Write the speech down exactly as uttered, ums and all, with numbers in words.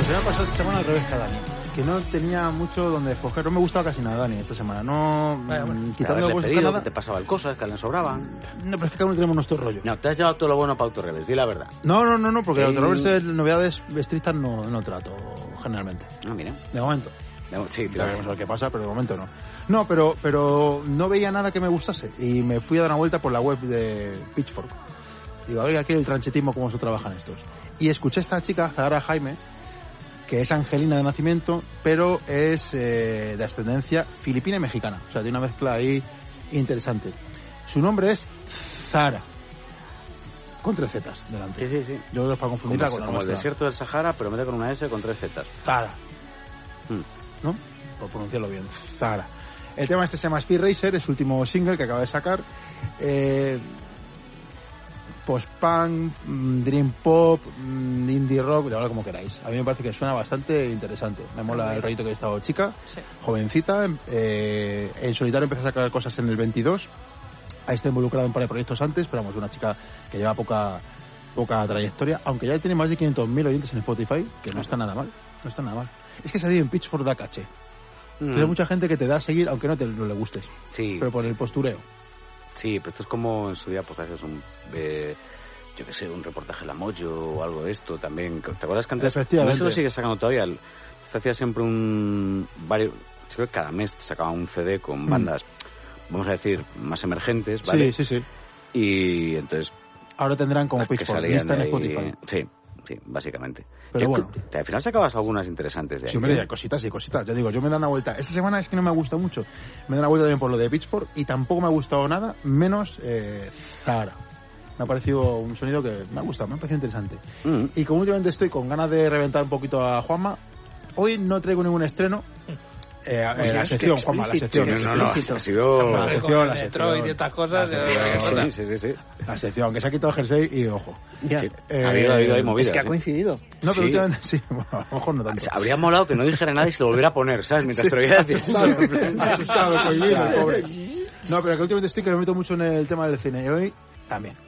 me ha pasado esta semana al revés que a Dani. Que no tenía mucho donde escoger. No me gustaba casi nada, Dani, esta semana. No, bueno, bueno. quitando cosas que nada. Te pasaban cosas que le sobraban. No, pero es que cada uno tenemos nuestro rollo. No, te has llevado todo lo bueno para Autorevés, di la verdad. No, no, no, no porque sí. Autorevés novedades estrictas no, no trato, generalmente. Ah, mira. De momento. De, sí, ya veremos a ver qué pasa, pero de momento no. No, pero, pero no veía nada que me gustase. Y me fui a dar una vuelta por la web de Pitchfork. Digo, a ver aquí el tranchetismo, cómo se trabajan estos. Y escuché a esta chica, Zahara Jaime, que es angelina de nacimiento, pero es eh, de ascendencia filipina y mexicana. O sea, tiene una mezcla ahí interesante. Su nombre es Zahara, con tres zetas delante. Sí, sí, sí. Yo creo que es para confundirla como, con la Como nuestra. el desierto del Sahara, pero mete con una S con tres zetas. Zahara. Hmm. ¿No? Por pronunciarlo bien. Zahara. El tema este se llama Speed Racer, es su último single que acaba de sacar. Eh... post-punk, dream pop, indie rock, de ahora como queráis. A mí me parece que suena bastante interesante. Me mola el rollito que ha estado chica, sí. jovencita, eh, en solitario empezó a sacar cosas en el veintidós, ha estado involucrada en un par de proyectos antes, pero vamos, una chica que lleva poca poca trayectoria, aunque ya tiene más de quinientos mil oyentes en Spotify, que no está nada mal, no está nada mal. Es que salir en Pitchfork da caché. Mm. Hay mucha gente que te da a seguir, aunque no te no le gustes, sí, pero por el postureo. Sí, pero esto es como en su día, pues haces un, eh, yo qué sé, un reportaje de la Mojo o algo de esto también. ¿Te acuerdas que antes? Efectivamente. No se lo sigue sacando todavía. Este hacía siempre un, varios, creo que cada mes sacaba un C D con bandas, mm. vamos a decir, más emergentes, ¿vale? Sí, sí, sí. Y entonces... Ahora tendrán como Pitchfork, lista en Spotify. Sí, sí, básicamente. Pero yo, bueno. Al final sacabas algunas interesantes de ahí. Sí, hombre, cositas y cositas. Ya digo, yo me da una vuelta. Esta semana es que no me ha gustado mucho. Me da una vuelta también por lo de Pitchfork y tampoco me ha gustado nada, menos eh, Zahara. Me ha parecido un sonido que me ha gustado, me ha parecido interesante. Mm. Y como últimamente estoy con ganas de reventar un poquito a Juanma, hoy no traigo ningún estreno. Eh, eh, la sección, Juanma, la sección. No, no, no, ha sido... La sección, la sección. Y estas cosas. Sí, sí, sí, sí. La sección, que se ha quitado el jersey y ojo. Ya. Sí. Eh, ha habido, ha habido ahí movidas. Es que ha ¿sí? coincidido. No, pero sí. últimamente sí. Bueno, a lo mejor no tanto. Habría molado que no dijera nada y se lo volviera a poner, ¿sabes? Mientras sí, te lo iba a decir. Asustado, asustado, cohibido, el pobre. No, pero que últimamente estoy que me meto mucho en el tema del cine. Y hoy también.